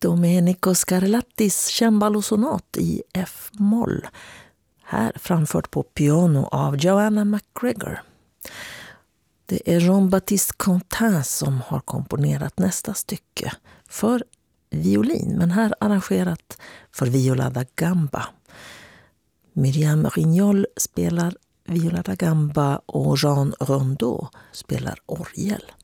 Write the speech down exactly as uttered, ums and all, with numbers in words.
Domenico Scarlattis cembalosonat i F-moll. Här framfört på piano av Joanna McGregor. Det är Jean-Baptiste Quentin som har komponerat nästa stycke för violin, men här arrangerat för viola da gamba. Myriam Rignol spelar viola da gamba och Jean Rondeau spelar orgel.